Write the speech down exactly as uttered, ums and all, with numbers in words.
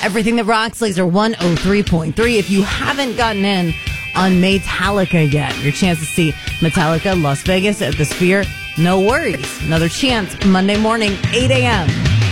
Everything That Rocks, Laser one oh three point three. If you haven't gotten in on Metallica yet, your chance to see Metallica Las Vegas at the Sphere, no worries. Another chance Monday morning, eight a.m.